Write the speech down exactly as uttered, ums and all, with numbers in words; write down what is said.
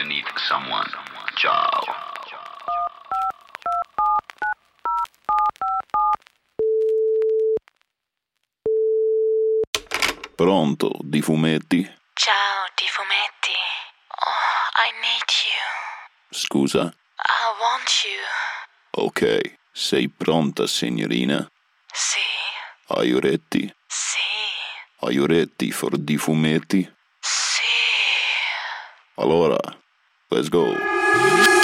you need someone. Ciao. Pronto, di fumetti? Ciao, di fumetti. Oh, I need you. Scusa? I want you. Ok, sei pronta, signorina? Sì. Are you ready? Sì. Are you ready for di fumetti? Sì. Allora, let's go.